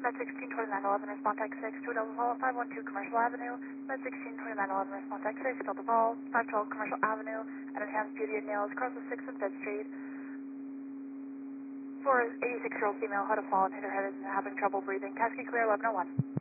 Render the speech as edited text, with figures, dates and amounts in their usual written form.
Med 162911, respond tech 6 to a double call at 512 Commercial Avenue. Med 162911, respond tech 6, double call, 512 Commercial Avenue, and enhanced beauty and nails across the 6th and 5th Street. For an 86-year-old female who had a fall and hit her head and having trouble breathing. Taxi clear 1101.